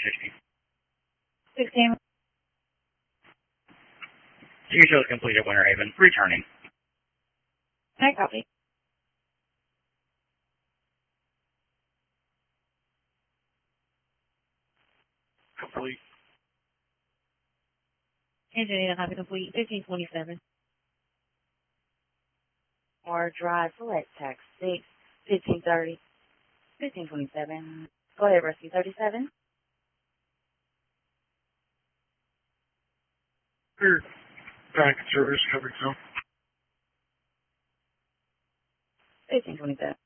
60. 16. You show is complete at Winter Haven. Returning. I copy. Complete. Engineer copy complete. 1527. Or drive select tax 6. 1530. 1527. Go ahead, Rescue 37. Clear. Back in service, coverage zone. 1527.